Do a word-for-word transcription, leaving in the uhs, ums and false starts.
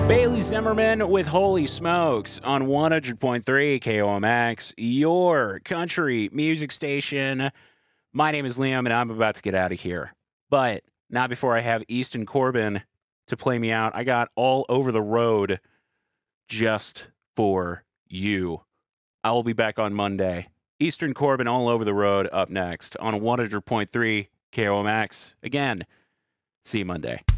Bailey Zimmerman with Holy Smokes on one hundred point three K O M X, your country music station. My name is Liam, and I'm about to get out of here. But not before I have Easton Corbin to play me out. I got All Over the Road just for you. I will be back on Monday. Eastern Corbin, All Over the Road, up next on one hundred point three K O M X. Again, see you Monday.